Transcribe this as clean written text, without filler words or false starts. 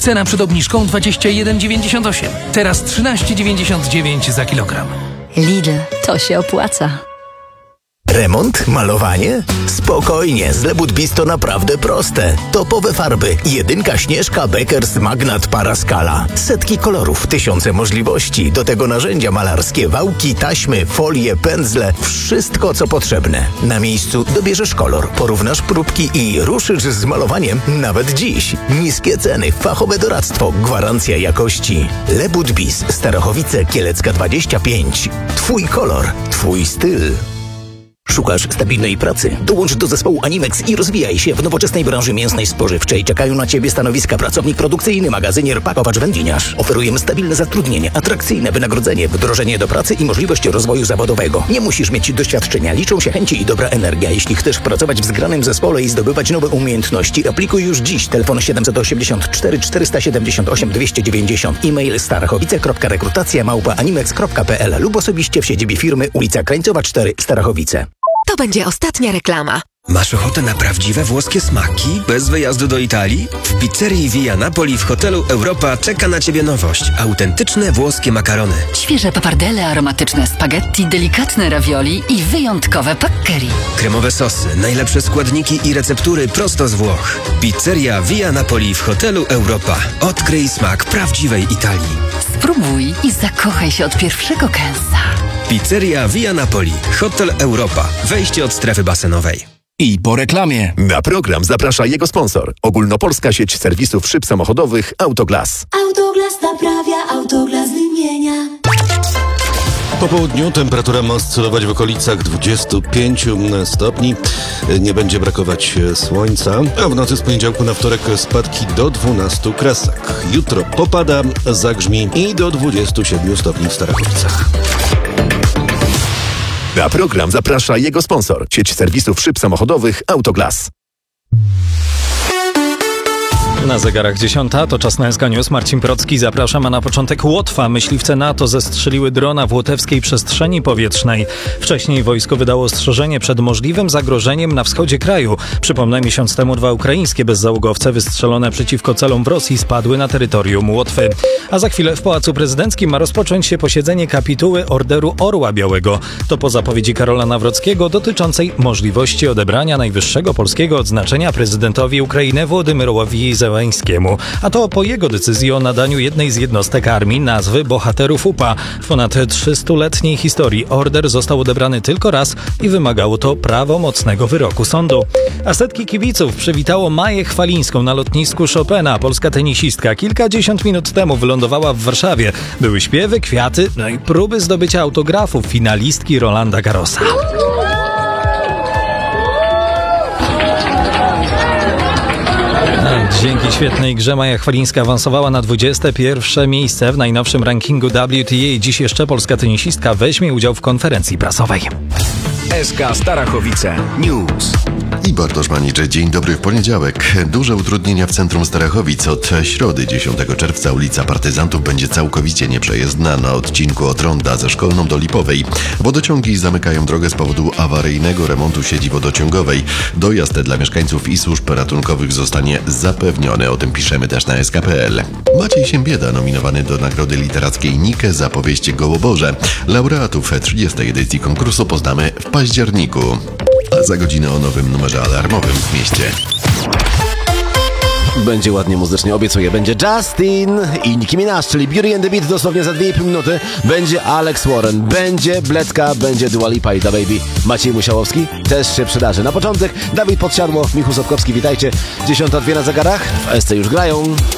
Cena przed obniżką 21,98. Teraz 13,99 za kilogram. Lidl, to się opłaca. Remont? Malowanie? Spokojnie, z Lebudbis to naprawdę proste. Topowe farby, jedynka Śnieżka, Beckers, Magnat, Paraskala. Setki kolorów, tysiące możliwości. Do tego narzędzia malarskie, wałki, taśmy, folie, pędzle. Wszystko, co potrzebne. Na miejscu dobierzesz kolor, porównasz próbki i ruszysz z malowaniem nawet dziś. Niskie ceny, fachowe doradztwo, gwarancja jakości. Lebudbis, Starachowice, Kielecka 25. Twój kolor, twój styl. Szukasz stabilnej pracy? Dołącz do zespołu Animex i rozwijaj się w nowoczesnej branży mięsnej spożywczej. Czekają na Ciebie stanowiska pracownik produkcyjny, magazynier, pakowacz, wędliniarz. Oferujemy stabilne zatrudnienie, atrakcyjne wynagrodzenie, wdrożenie do pracy i możliwość rozwoju zawodowego. Nie musisz mieć doświadczenia, liczą się chęci i dobra energia. Jeśli chcesz pracować w zgranym zespole i zdobywać nowe umiejętności, aplikuj już dziś. Telefon 784 478 290. E-mail starachowice.rekrutacja@animex.pl lub osobiście w siedzibie firmy ulica Krańcowa 4, Starachowice. To będzie ostatnia reklama. Masz ochotę na prawdziwe włoskie smaki? Bez wyjazdu do Italii? W pizzerii Via Napoli w hotelu Europa czeka na Ciebie nowość. Autentyczne włoskie makarony. Świeże papardelle, aromatyczne spaghetti, delikatne ravioli i wyjątkowe paccheri. Kremowe sosy, najlepsze składniki i receptury prosto z Włoch. Pizzeria Via Napoli w hotelu Europa. Odkryj smak prawdziwej Italii. Spróbuj i zakochaj się od pierwszego kęsa. Pizzeria Via Napoli. Hotel Europa. Wejście od strefy basenowej. I po reklamie. Na program zaprasza jego sponsor. Ogólnopolska sieć serwisów szyb samochodowych Autoglas. Autoglas naprawia, Autoglas wymienia. Po południu temperatura ma oscylować w okolicach 25 stopni. Nie będzie brakować słońca, a w nocy z poniedziałku na wtorek spadki do 12 kresek. Jutro popada, zagrzmi i do 27 stopni w Starachowicach. Na program zaprasza jego sponsor. Sieć serwisów szyb samochodowych Autoglas. Na zegarach 10, to czas na SK News. Marcin Procki, zapraszam, a na początek Łotwa. Myśliwce NATO zestrzeliły drona w łotewskiej przestrzeni powietrznej. Wcześniej wojsko wydało ostrzeżenie przed możliwym zagrożeniem na wschodzie kraju. Przypomnę, miesiąc temu 2 ukraińskie bezzałogowce wystrzelone przeciwko celom w Rosji spadły na terytorium Łotwy. A za chwilę w Pałacu Prezydenckim ma rozpocząć się posiedzenie kapituły Orderu Orła Białego. To po zapowiedzi Karola Nawrockiego dotyczącej możliwości odebrania najwyższego polskiego odznaczenia prezydentowi Ukrainy Wołodymyrowi Zełenskiemu. A to po jego decyzji o nadaniu jednej z jednostek armii nazwy bohaterów UPA. W ponad 300-letniej historii order został odebrany tylko raz i wymagało to prawomocnego wyroku sądu. A setki kibiców przywitało Maję Chwalińską na lotnisku Chopina. Polska tenisistka kilkadziesiąt minut temu wylądowała w Warszawie. Były śpiewy, kwiaty, no i próby zdobycia autografów finalistki Rolanda Garrosa. Dzięki świetnej grze Maja Chwalińska awansowała na 21. miejsce w najnowszym rankingu WTA. Dziś jeszcze polska tenisistka weźmie udział w konferencji prasowej. SK Starachowice News. I Bartosz Manicze, dzień dobry w poniedziałek. Duże utrudnienia w centrum Starachowic. Od środy 10 czerwca ulica Partyzantów będzie całkowicie nieprzejezdna na odcinku od Ronda ze Szkolną do Lipowej. Wodociągi zamykają drogę z powodu awaryjnego remontu sieci wodociągowej. Dojazd dla mieszkańców i służb ratunkowych zostanie zapewniony. O tym piszemy też na SK.pl. Maciej Siembieda nominowany do Nagrody Literackiej Nike za powieść Gołoborze. Laureatów 30. edycji konkursu poznamy w październiku. A za godzinę o nowym numerze alarmowym w mieście. Będzie ładnie muzycznie, obiecuję. Będzie Justin i Nicki Minaj, czyli Beauty and the Beat dosłownie za 2,5 minuty. Będzie Alex Warren, będzie Bledka, będzie Dua Lipa i Da Baby. Maciej Musiałowski też się przydarzy. Na początek Dawid Podsiadło, Michał Sotkowski, witajcie. 10:02 na zegarach, w SC już grają.